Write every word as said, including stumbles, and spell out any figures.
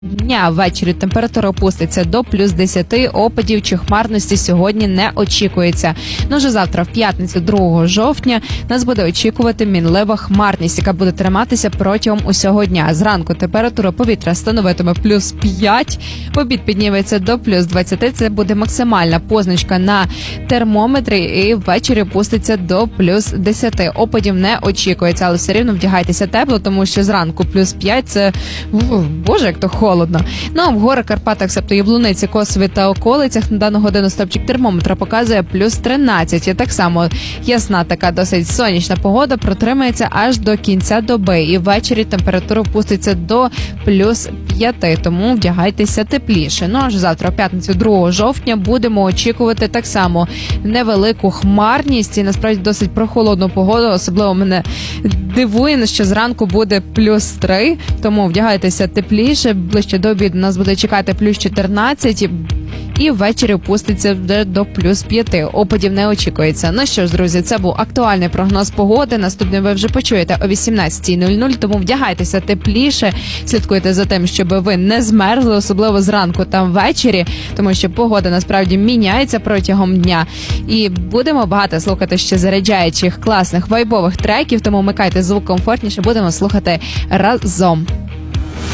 Дня ввечері температура опуститься до плюс десяти, опадів чи хмарності сьогодні не очікується. Ну вже завтра, в п'ятницю, другого жовтня, нас буде очікувати мінлива хмарність, яка буде триматися протягом усього дня. Зранку температура повітря становитиме плюс п'ять, в обід підніметься до плюс двадцяти, це буде максимальна позначка на термометрі, і ввечері опуститься до плюс десяти. Опадів не очікується, але все рівно вдягайтеся тепло, тому що зранку плюс п'ять, це, боже, як то холодно. Холодно. Ну, а в горах Карпатах, себто Яблуниці, Косові та околицях на дану годину стопчик термометра показує плюс тринадцять. І так само ясна така досить сонячна погода протримається аж до кінця доби. І ввечері температура опуститься до плюс п'яти, тому вдягайтеся тепліше. Ну, аж завтра, в п'ятницю, другого жовтня, будемо очікувати так само невелику хмарність і насправді досить прохолодну погоду. Особливо мене дивує, що зранку буде плюс три, тому вдягайтеся тепліше. Ближче до обіду нас буде чекати плюс чотирнадцять, і ввечері опуститься вже до плюс п'яти. Опадів не очікується. Ну що ж, друзі, це був актуальний прогноз погоди. Наступний ви вже почуєте о вісімнадцятій нуль нуль, тому вдягайтеся тепліше, слідкуйте за тим, щоб ви не змерзли, особливо зранку та ввечері, тому що погода насправді міняється протягом дня. І будемо багато слухати ще заряджаючих, класних, вайбових треків, тому вмикайте звук комфортніше, будемо слухати разом.